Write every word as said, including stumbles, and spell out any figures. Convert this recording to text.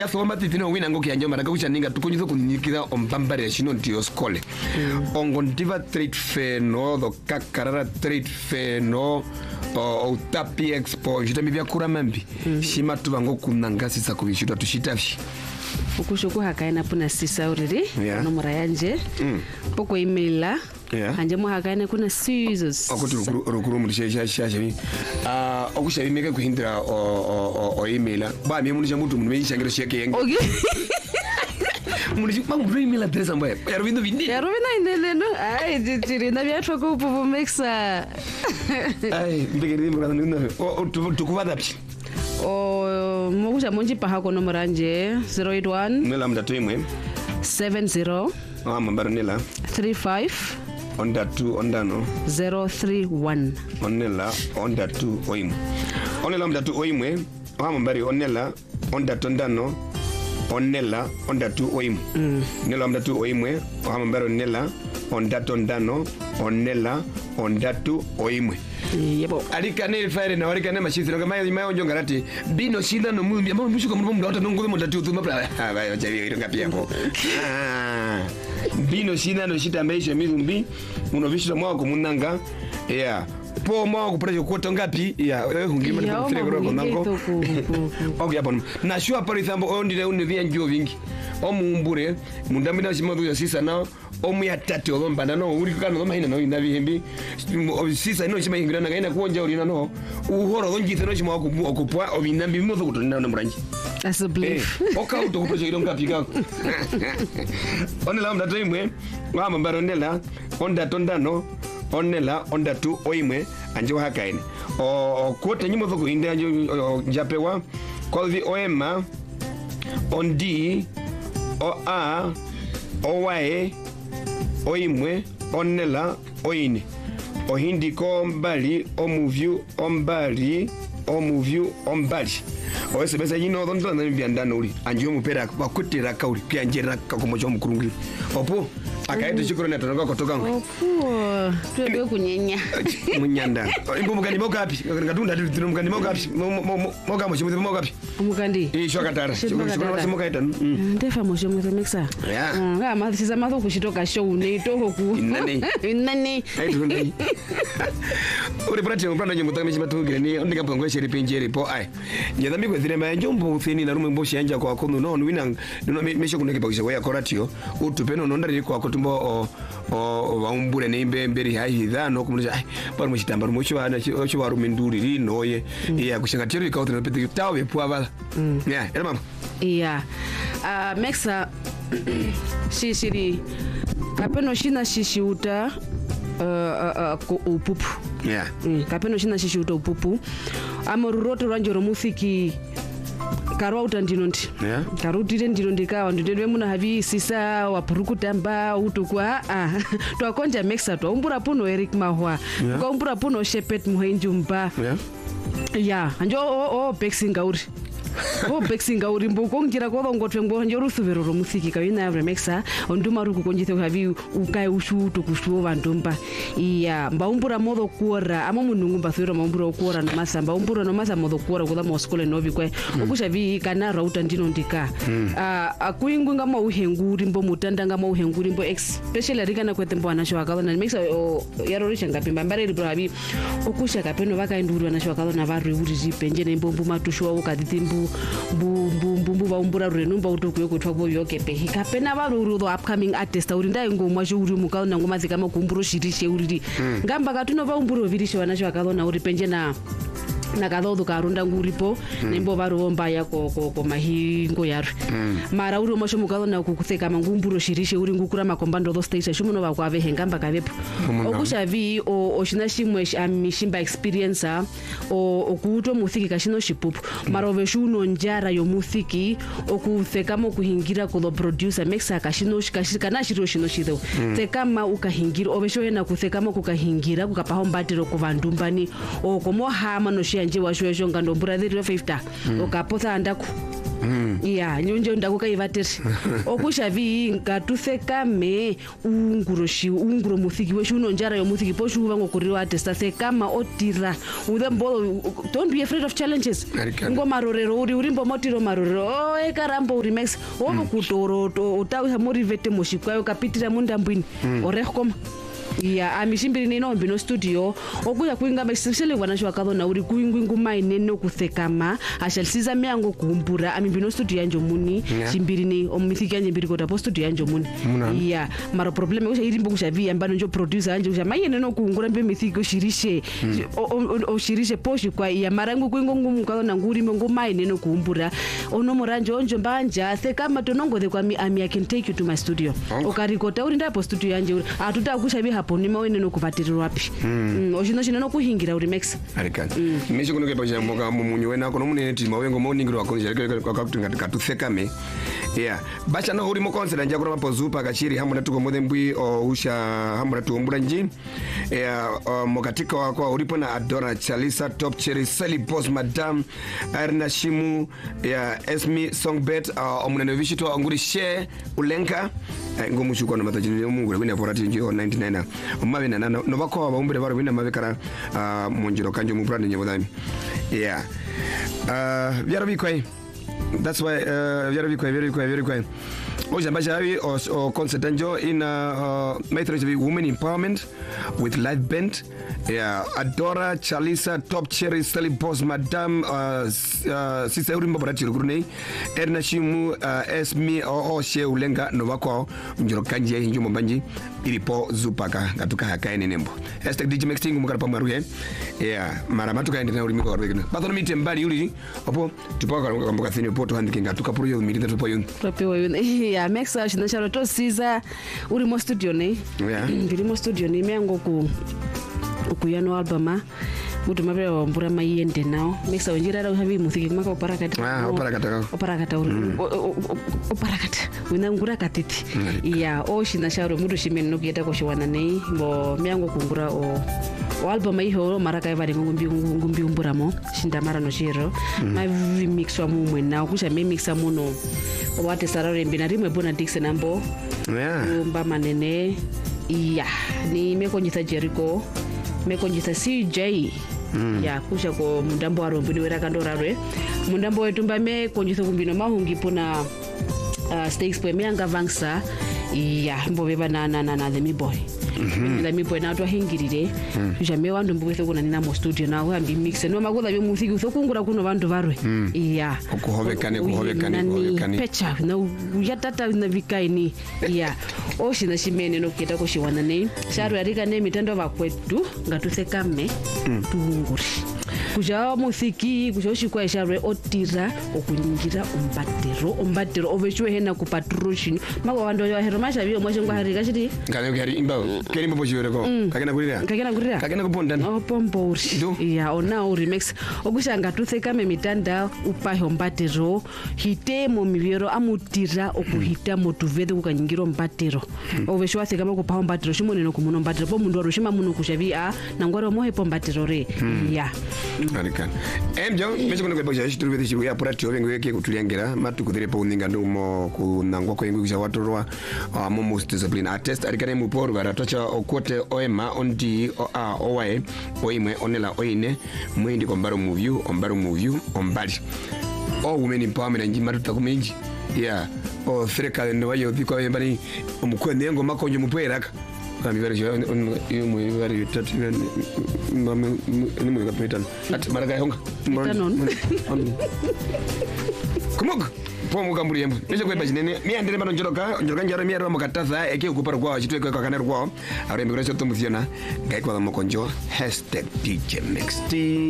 Yasoma titino wina ngoki yanjo maraka kuchaninga tukunyizo kunyikira ombambare shino ndio skole. Mm. Ongondiva trade fair no do kakarara trade fair no o tapi expo jitami bya kuramambi. Mm. Shima tubango kunanga sisa kubishitwa tushitafi. Ukushuku hakaina puna sisa uriri. Yeah. No murayanje. Mm. Poko emaila. Yeah. Anje mo hakaina kuna scissors. Akuti rukuru mulisha sha sha sha. Ah okusha bimeka kuhindira o o o emaila. Ba mi mulisha mutu mumeisha ngiro sheke yenge. Okay. Mulisha mangu email address ambaye. Yaruvindo vindi. Yaruvindo indele no. Ai jitiri na bya twako upu mexa. Ai mbegeri murana nuna. O tukuvada phi. O mokusha monji pahako no muranje zero eight one Nela mdato imwe seven zero Ah mambaro nela three five Onda two onda no zero three one Onela onda two oimwe Onela mdato oimwe Ah mambari onela onda tonda no Onela onda two oimwe mm. Nela mdato oimwe Ah mambaro nela onda tonda no Onela onda two oimwe Yebo alika ne fire na walika ne mashisi kama mayo njonga rati bino shida no mumbi ambao mshuka mumbi hata nongo mo tatu tu mapla ah bayo javi ironga pia ko ah bino shida no shida meisha mizumbi unovishira mwako munanga yeah po mwako kuprejo kuota ngapi yeah wewe hungima na kufire kwa nango okay hapo na shua pale thambo ondile univia njoo vingi omumbure mundambina shimodu ya sisa nao omu ya tatu olomba no uri kana no mahina no inabihimbi sisa ino shima ingirana gaina kuonja uri no uhoro donjite no shima okupwa obinambi mimozo kutonda no muranji that's a belief oka uto kuproje ilonga pika onela mdato imwe ngama baronela onda tondano onela onda tu oimwe anje hakaine o kota nyimozo kuinda japewa kolvi oema ondi o a o wae oimwe onela oine ohindi ko mbali omuvyu ombali omuvyu ombali oese besa yino dondo na mbiandana uri anjo mupera bakutira kauri pianjera kakomojo mukurungiri opo akaita chikoro na tonoka kotoka ngo opo twebe kunyenya munyanda imbo mukani mokapi ngatunda tino mukani mokapi moka mo chimuze mokapi mukandi eh shokatara shikoro mokaita ndefa mo chimuze mexa nga ma sisa ma kushitoka show ne toho ku nani nani aitu nani uri prati mpanda nje mutame chimatungire ni ndika pongo sheri penjeri po ai nyadambi kwethire ma njombo fini na rumwe mboshi yanja kwa kono no wina no mesho kuneke pakisha kwa koratio utupeno no ndari kwa kotumbo o o waumbure ne mbemberi hai hidhano kumulisha ai bari mushitambaro mucho bana cyo warume nduri rinoye ya kushanga tiro ikauti no pete tawe po abala yeah era mama yeah ah mexa shishiri kapeno shina shishiuta uh uh upupu yeah kapeno shina shishiuta upupu amoruroto ranjoro musiki karwa utandino ndi yeah karutire ndino ndikawa nditendwe muna havi sisa wapurukutamba utokwa ah twakonja mexa twaumbura puno Eric Mahwa yeah. Kwaumbura puno Shepet Muhenjumba yeah yeah anjo o o bexinga uri o bexinga uri mboko ngira ko ngotwe ngo njoro suvero ro musiki kawina ya mexa onduma ruku konjite havi ukai ushuto kushuo vandomba iya mbaumbura modo kuora ama munungu mbathiro mbaumbura kuora no masamba umbura no masamba modo kuora kula moskole novi kwe okusha vi kana rauta ndino ndika ah akuingu ngama uhenguri mbo mutanda ngama uhenguri mbo especially rikana kwete mbo anasho akalo na mexa yarorisha ngapimba mbare ri havi okusha kapeno vakaindurwa nasho akalo na varwe uri zipenje nembo mbo matusho ukaditimbu bu bu bu baumbura renumba utokuyo kutwa bo yoke pe kapena varuru the upcoming artist uri ndai ngomwa shuri mukaona ngoma zika makumburo shirishe uri ngamba katuno baumburo virishe wanasho akalona uri penje na nakadhodo karunda nguripo mm. Nembo varomba yako ko ko mahingo yaro mm. Mara uri mosho mukadona kukutheka mangumburo shirishe uri ngukura makombando do stage shumuno bakwave hengamba kavepo okusha vi o oshina shimwe amishimba experience o okuto muthiki kashino shipupu mara oveshuno njara yo muthiki okutheka mo kuhingira ko the producer mexa kashino shikashika na shiro shino shido mm. Tekama ukahingira ovesho yena kutheka mo kukahingira kukapahombatiro kuvandumbani o komo hama no anje washwesho ngando brother fifty okapotha andaku ya nyonjo ndakuka ivatiri okushavi ngatutheka me unguroshi unguro muthiki weshu unonjara yo muthiki poshu vango kuriwa testa thekama otira udembo don't be afraid of challenges ngo marorero uri urimbo motiro marorero o ekarambo uri max ono kutoro utawa motivate moshikwayo kapitira mundambwini orekoma ya amishimbiri nino mbino studio okuya kuinga especially wanasho akadona uri kuingwingu mainene okuthekama ashalisiza miango kumbura amimbino studio yanjo muni chimbiri ni omithiki yanje mbiri kota po studio yanjo muni ya mara problem kusha irimbo kusha via mbano njo producer yanje kusha mainene no kuungura mbe mithiki oshirishe oshirishe poshi kwa ya marangu kuingo ngumu kadona nguri mbo mainene kumbura ono moranjo onjo mbanja thekama tonongo the kwa mi I can take you to my studio okarikota uri ndapo studio yanje atuta kusha vi hapo ni mawene no kuvatirira wapi mm oshino shino no kuhingira uri max arikana misho kuno kepa jamboka mumunyu wena kono munene ti mawengo moningira wakonja kwakakutinga katuthekame yeah bacha no uri mo concert nja kuna mapozupa kachiri hamuna tuko modhe mbui o usha hamuna tuombura nji yeah mokatika wako ulipo na Adora Chalisa Top Cherry Sally Boss Madam Arna Shimu yeah Esmi Songbet omuna vishito nguri share ulenka ngomushu kwa matajini mungu wina porati njo ninety-nine omabe na no bakwa baumbere baro bina mabekara monjiro kanjo mu brand nyabodami yeah uh byaro bikwai that's why uh byaro bikwai very bikwai very bikwai oja bajawi o concert njo in uh mythology women empowerment with live band yeah Adora Chalisa Top Cherry Sally Boss Madam uh, uh sisa urimba barati rukurune Erna Shimu uh, Esmi o o she ulenga no bakwa njiro kanje hinjo mbanji ilipo zupaka ngatuka hakaene nembo hashtag D J Mixing mukara pamaruye yeah mara matuka ende na urimiko warwegena bathona mite mbali uli opo tupaka kamboka thini poto handike ngatuka puro yo mirita tupo yun tupo yun yeah max ashina charo to siza uri mo studio ne yeah ngiri mo studio ne mengo ku kuyano albuma mutu mabere mbura mayende nao mixa wenjira ra havi musiki maka oparakata ah oparakata oparakata oparakata wina ngura katiti ya oshina sharo mutu shimene no kieta ko shiwana nei bo miango kungura o o album iho maraka evari ngumbi ngumbi umburamo shinda mara no shiro ma remix wa mumwe na kusha me mixa muno wate sarare mbina rimwe bona Dixon ambo yeah mba manene ya ni mekonyitha Jericho mekonyitha C J mm. ya kusha ko mundambo waro mbini wera kandorarwe mundambo wetu mba mekonyitha kumbino mahungi pona uh, stakes po mianga vangsa ya mbo beba na na na the me boy mm-hmm. the me boy na to hingirire mm. jame wandu mbo wethe kuna nina mo studio na wa mbi mix no magoda be musiki usokungura kuno bantu varwe mm. ya okuhovekane kuhovekane kuhovekane pecha na yatata na vikaini ya oshina shimene no keta ko shiwana nei sharu yarika ne mitendo vakwetu ngatuthekame mm. tuhunguri kuja musiki kujoshi kwa sharu otira okunyingira umbatero umbatero oveshwe hena ku patrolling mako wando yo hero masha biyo mwasho ngwa harika chiti ngane ngari imba keri mbo chiyore ko kakena kurira kakena kurira kakena kuponda no pombo uri ya ona uri remix okushanga tuthekame mitanda upaho umbatero hitemo mivero amutira okuhita motivate kukanyingira umbatero oveshwa thekama ku paho umbatero shimone no kumuno umbatero po mundu arushima muno kushavi a nangwaro mohe po umbatero re ya Arikan. Emjo, mecho kuno kwa jashi tuwe thishi ya pura tio wengo yake kutuliangera matu kuthire po ninga ndumo kunangwa kwa ingu watorwa mo most discipline artist arikane mu poru gara tocha okote oema ondi o a owae oimwe onela oine mwindi kombaro movie ombaro movie ombali o women empowerment nji matu takumenji yeah o freka no wayo biko yembani omukwende ngo makonjo mupweraka kami very sure you very tatu mami ni mwe kapitan at maraka honga tanon kumuk pomo kamburi yembo nizo kweba jinene mi andere bano njoroka njoroka njaro mi arwa mukataza eke ukupara kwa chitwe kwa kanero kwa arembe kwa soto muthiona ngai kwa mokonjo hashtag D J Mixed